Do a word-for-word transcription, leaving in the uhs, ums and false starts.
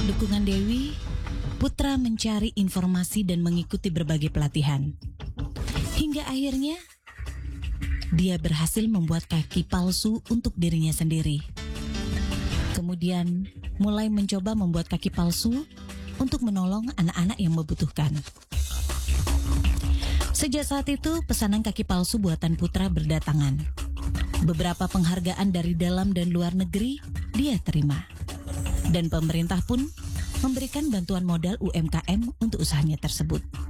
dukungan Dewi, Putra mencari informasi dan mengikuti berbagai pelatihan. Hingga akhirnya, dia berhasil membuat kaki palsu untuk dirinya sendiri. Kemudian, mulai mencoba membuat kaki palsu untuk menolong anak-anak yang membutuhkan. Sejak saat itu, pesanan kaki palsu buatan Putra berdatangan. Beberapa penghargaan dari dalam dan luar negeri dia terima. Dan pemerintah pun memberikan bantuan modal U M K M untuk usahanya tersebut.